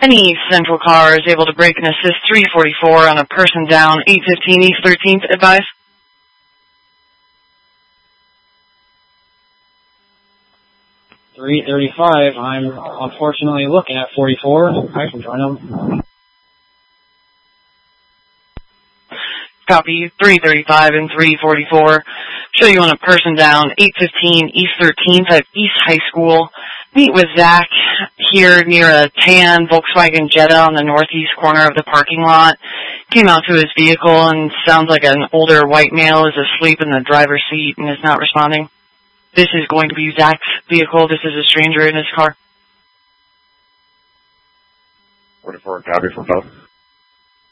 Any Central car is able to brake and assist 344 on a person down 815 East 13th, advise. .335, I'm unfortunately looking at 44. I can join them. Copy, 335 and 344. Show you on a person down 815 East 13th at East High School. Meet with Zach here near a tan Volkswagen Jetta on the northeast corner of the parking lot. Came out to his vehicle and sounds like an older white male is asleep in the driver's seat and is not responding. This is going to be Zach's vehicle. This is a stranger in his car. 44, copy for both.